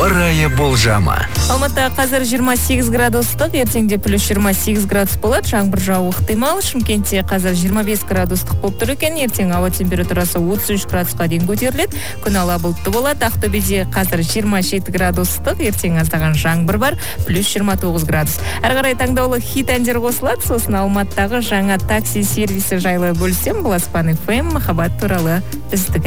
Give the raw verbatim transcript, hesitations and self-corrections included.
ауа райы болжамы. Алматыда қазір жиырма сегіз градустық, ертеңде плюс жиырма сегіз градус болады, жаңбыр жаууы ықтимал. Шымкентте қазір жиырма бес градустық болып тұр екен, ертең ауа температурасы отыз үш градусқа дейін көтеріледі. Күн ала бұлтты болады. Ақтөбеде қазір жиырма жеті градустық, ертең аздаған жаңбыр бар, плюс жиырма тоғыз градус. Әрі қарай таңдаулы хит әндер қосылады. Сосын Алматыдағы жаңа такси сервисі жайлы бөлсем, бұл Аспан эф эм махаббат туралы үздік